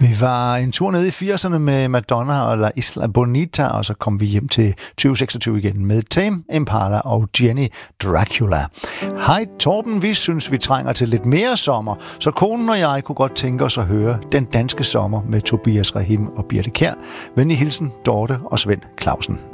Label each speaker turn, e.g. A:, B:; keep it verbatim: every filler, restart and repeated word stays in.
A: Vi var en tur ned i firserne med Madonna og La Isla Bonita, og så kom vi hjem til tyve seksogtyve igen med Tame Impala og Jenny Dracula. Hej Torben, vi synes, vi trænger til lidt mere sommer, så konen og jeg kunne godt tænke os at høre Den danske sommer med Tobias Rahim og Birthe Kjær. Venlig hilsen, Dorte og Svend Clausen.